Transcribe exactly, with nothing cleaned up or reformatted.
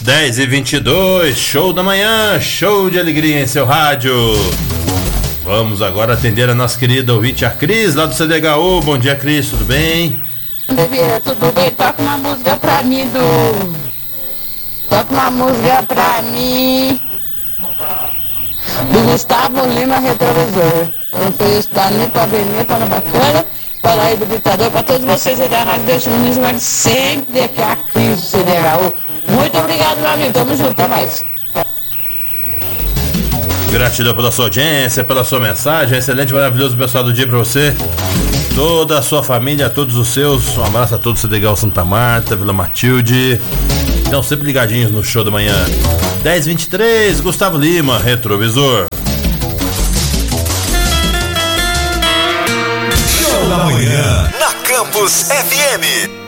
dez e vinte e dois, show da manhã, show de alegria em seu rádio. Vamos agora atender a nossa querida ouvinte, a Cris, lá do C D H U. Bom dia, Cris, tudo bem? Bebê, tudo bem? Toca uma música pra mim, do... Toca uma música pra mim do Gustavo Lima, Retrovisor. Eu fiz pra mim, pra Benê, pra Bacana, para aí do Gritador, pra todos vocês aí da Rádio Deixa no Nisso, mas sempre aqui a Cris do C D H U. Muito obrigado, meu amigo, tamo junto, até mais. Gratidão pela sua audiência, pela sua mensagem. Excelente, maravilhoso pessoal do dia pra você, toda a sua família, todos os seus. Um abraço a todos, C D H U Santa Marta, Vila Matilde. Então, sempre ligadinhos no show da manhã. dez e vinte e três, Gustavo Lima, Retrovisor. Show da manhã na Campus F M.